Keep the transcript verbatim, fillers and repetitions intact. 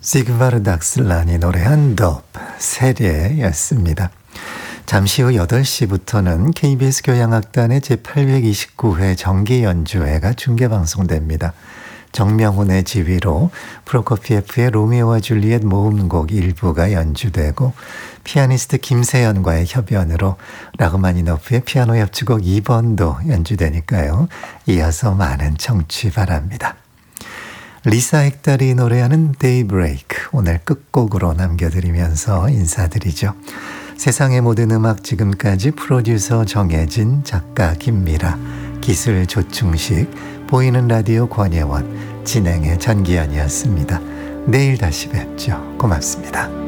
시그마르 daksl란이 노래한 Dope 세례였습니다. 잠시 후 여덟 시부터는 케이비에스 교향악단의 제팔백이십구 회 정기연주회가 중계방송됩니다. 정명훈의 지휘로 프로코피에프의 로미오와 줄리엣 모음곡 일부가 연주되고 피아니스트 김세연과의 협연으로 라흐마니노프의 피아노 협주곡 이 번도 연주되니까요. 이어서 많은 청취 바랍니다. 리사 액달이 노래하는 Daybreak 오늘 끝곡으로 남겨드리면서 인사드리죠. 세상의 모든 음악 지금까지 프로듀서 정혜진, 작가 김미라, 기술 조충식, 보이는 라디오 권예원, 진행의 전기현이었습니다. 내일 다시 뵙죠. 고맙습니다.